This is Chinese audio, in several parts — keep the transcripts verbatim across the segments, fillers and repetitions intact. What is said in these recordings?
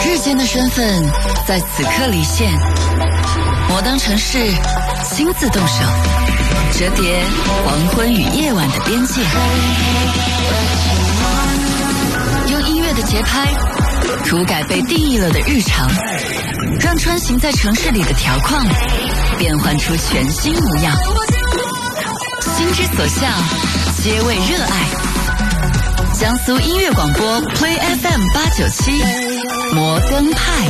日间的身份在此刻离线，摩登城市亲自动手，折叠黄昏与夜晚的边界，用音乐的节拍涂改被定义了的日常，让穿行在城市里的条框变换出全新模样。心之所向，皆为热爱。江苏音乐广播 Play F M 八九七，摩登派。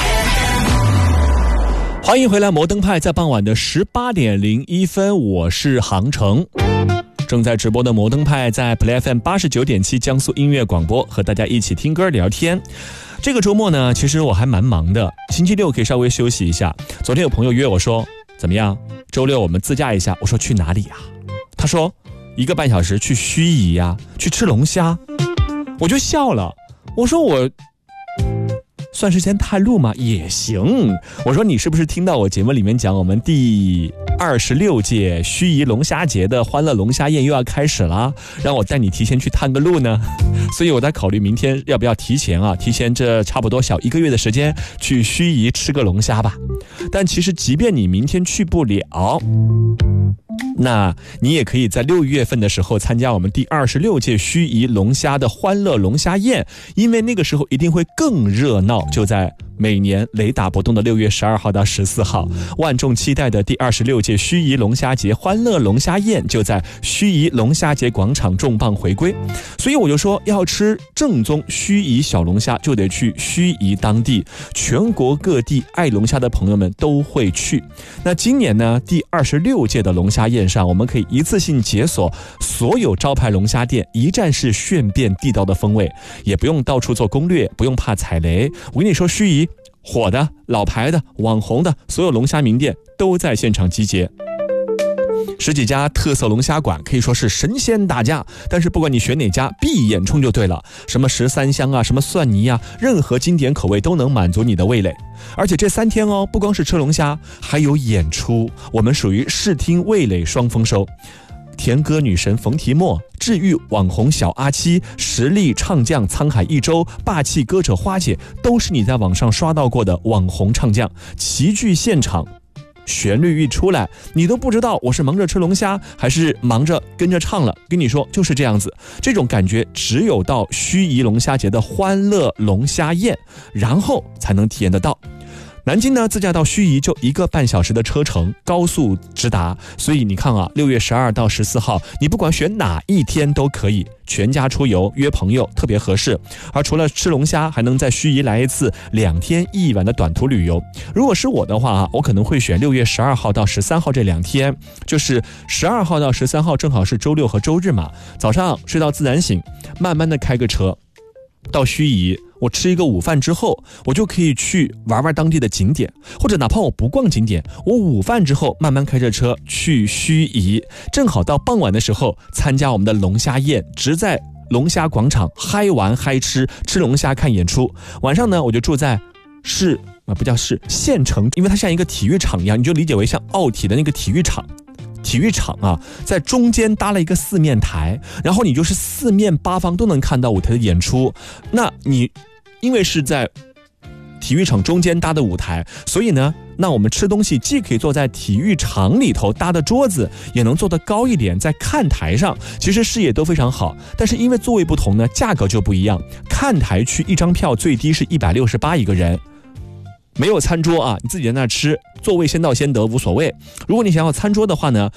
欢迎回来，摩登派在傍晚的十八点零一分，我是航程。正在直播的摩登派在 Play F M 八十九点七江苏音乐广播，和大家一起听歌聊天。这个周末呢，其实我还蛮忙的，星期六可以稍微休息一下。昨天有朋友约我说，怎么样？周六我们自驾一下。我说去哪里呀？他说一个半小时去盱眙呀，去吃龙虾。我就笑了，我说我算是先探路吗？也行。我说你是不是听到我节目里面讲我们第二十六届盱眙龙虾节的欢乐龙虾宴又要开始了，让我带你提前去探个路呢？所以我在考虑明天要不要提前啊，提前这差不多小一个月的时间去盱眙吃个龙虾吧。但其实即便你明天去不了，那你也可以在六月份的时候参加我们第二十六届盱眙龙虾的欢乐龙虾宴，因为那个时候一定会更热闹。就在每年雷打不动的六月十二号到十四号，万众期待的第二十六届盱眙龙虾节欢乐龙虾宴就在盱眙龙虾节广场重磅回归。所以我就说，要吃正宗盱眙小龙虾就得去盱眙当地，全国各地爱龙虾的朋友们都会去。那今年呢，第二十六届的龙虾宴上，我们可以一次性解锁所有招牌龙虾店，一站式炫遍地道的风味，也不用到处做攻略，不用怕踩雷。我跟你说，盱眙火的、老牌的、网红的所有龙虾名店都在现场集结。十几家特色龙虾馆可以说是神仙打架，但是不管你选哪家，闭眼冲就对了。什么十三香啊，什么蒜泥啊，任何经典口味都能满足你的味蕾。而且这三天哦，不光是吃龙虾，还有演出，我们属于视听味蕾双丰收。甜歌女神冯提莫，治愈网红小阿七，实力唱将沧海一周，霸气歌者花姐，都是你在网上刷到过的网红唱将，齐聚现场。旋律一出来，你都不知道我是忙着吃龙虾还是忙着跟着唱了。跟你说就是这样子，这种感觉只有到盱眙龙虾节的欢乐龙虾宴，然后才能体验得到。南京呢，自驾到盱眙就一个半小时的车程，高速直达。所以你看啊，六月十二到十四号，你不管选哪一天都可以，全家出游约朋友特别合适。而除了吃龙虾，还能在盱眙来一次两天一晚的短途旅游。如果是我的话啊，我可能会选六月十二号到十三号这两天，就是十二号到十三号正好是周六和周日嘛，早上睡到自然醒，慢慢的开个车到盱眙，我吃一个午饭之后，我就可以去玩玩当地的景点，或者哪怕我不逛景点，我午饭之后慢慢开着车去盱眙，正好到傍晚的时候参加我们的龙虾宴，直在龙虾广场嗨玩嗨吃，吃龙虾看演出。晚上呢，我就住在市啊，不叫市，县城，因为它像一个体育场一样，你就理解为像奥体的那个体育场。体育场啊，在中间搭了一个四面台，然后你就是四面八方都能看到舞台的演出。那你因为是在体育场中间搭的舞台，所以呢，那我们吃东西既可以坐在体育场里头搭的桌子，也能坐得高一点，在看台上，其实视野都非常好。但是因为座位不同呢，价格就不一样。看台区一张票最低是一百六十八一个人。没有餐桌啊，你自己在那吃，座位先到先得无所谓。如果你想要餐桌的话呢，